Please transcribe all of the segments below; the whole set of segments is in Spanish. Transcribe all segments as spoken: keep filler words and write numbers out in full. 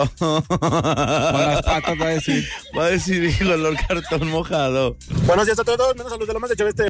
Con las patas va a decir. Va a decir, hijo, olor cartón mojado. Buenos días a todos, menos a los de lo más de Chaveste.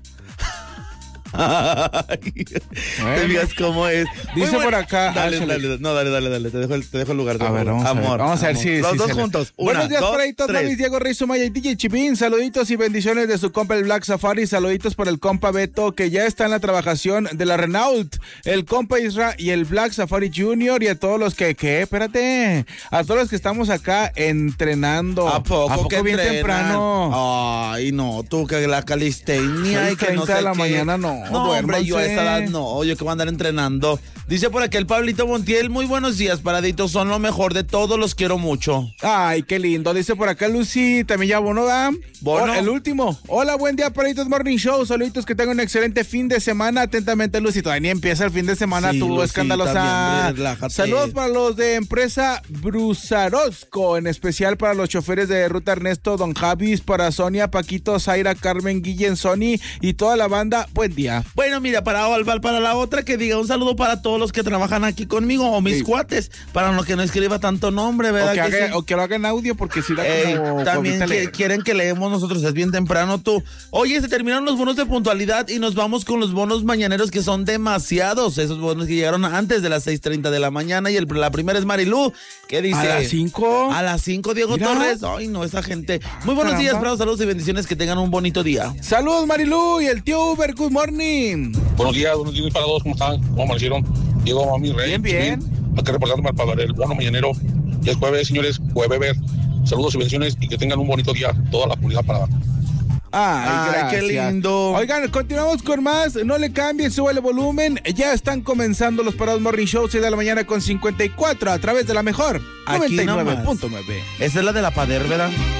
Ay, Bueno. te digas cómo es. Dice Muy bueno. por acá, Dale, Ángel. dale, no, dale, dale, dale. Te dejo el, te dejo el lugar. te A dejo ver, el lugar. vamos a ver. amor, Vamos a ver amor. si Los si dos se le- juntos. Una, Buenos días dos, por ahí, todos tres. mis Diego Rey Sumaya y D J Chipín. Saluditos y bendiciones de su compa el Black Safari. Saluditos para el compa Beto, que ya está en la trabajación de la Renault. El compa Isra y el Black Safari Junior. Y a todos los que, ¿qué? Espérate. A todos los que estamos acá entrenando. ¿A poco, ¿A poco que bien entrenan? temprano? Ay, no, tú, que la calistenia y que no seis treinta sé de la qué. mañana, no, No, hombre, yo a duérmanse. esa edad no, yo que voy a andar entrenando. Dice por aquí el Pablito Montiel, muy buenos días, paraditos, son lo mejor de todos, los quiero mucho. Ay, qué lindo. Dice por acá Lucy, también ya Bono, ¿da? Bono. Hola, el último. Hola, buen día, Paraditos Morning Show. Saluditos, que tengan un excelente fin de semana. Atentamente, Lucy. Todavía ni empieza el fin de semana, Sí, tú, Lucy, escandalosa. también, relájate. Saludos para los de empresa Brusarosco, en especial para los choferes de Ruta Ernesto, Don Javis, para Sonia, Paquito, Zaira, Carmen, Guillen, Sony y toda la banda. Buen día. Bueno, mira, para, para la otra que diga un saludo para todos los que trabajan aquí conmigo o mis Sí. cuates, para los que no escriba tanto nombre, ¿verdad? O que, que haga- sí? o que lo haga en audio, porque si da Ey, como también poquita que- leer. quieren que leemos nosotros, es bien temprano tú. Oye, se terminaron los bonos de puntualidad y nos vamos con los bonos mañaneros, que son demasiados, esos bonos que llegaron antes de las seis treinta de la mañana. Y el, la primera es Marilú, que dice... ¿A las cinco? A las cinco, Diego Mira. Torres. Ay, no, esa gente. Muy buenos caramba. días, Prado, saludos y bendiciones, que tengan un bonito día. Saludos, Marilu y el tío Uber. Good morning. Buenos días, buenos días para todos, ¿cómo están? ¿Cómo amanecieron? Diego, mami, rey. Bien, bien. Chipín, aquí reportándome para el bono mañanero. Ya es jueves, señores, jueves ver. Saludos y bendiciones y que tengan un bonito día toda la comunidad parada. Ay, Ay, gracias. qué lindo. Oigan, continuamos con más. No le cambien, sube el volumen. Ya están comenzando los Parados Morning Show, seis de la mañana con cincuenta y cuatro a través de la mejor Aquí noventa y nueve nomás. punto nueve. Esa es la de la Pader, ¿verdad?